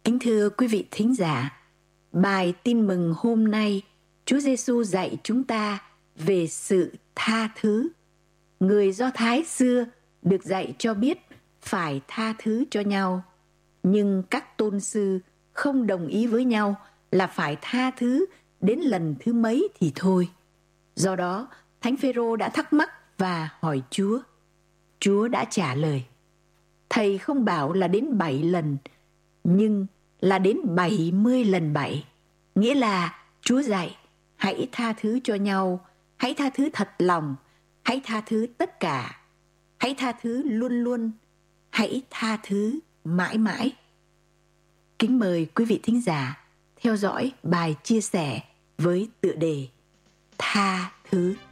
Kính thưa quý vị thính giả, bài tin mừng hôm nay, Chúa Giêsu dạy chúng ta về sự tha thứ. Người Do Thái xưa được dạy cho biết phải tha thứ cho nhau, nhưng các tôn sư không đồng ý với nhau là phải tha thứ đến lần thứ mấy thì thôi. Do đó, Thánh Phêrô đã thắc mắc và hỏi Chúa. Chúa đã trả lời: Thầy không bảo là đến 7 lần, nhưng là đến 70 lần 7. Nghĩa là Chúa dạy hãy tha thứ cho nhau, hãy tha thứ thật lòng, hãy tha thứ tất cả, hãy tha thứ luôn luôn, hãy tha thứ mãi mãi. Kính mời quý vị thính giả theo dõi bài chia sẻ với tựa đề Tha thứ.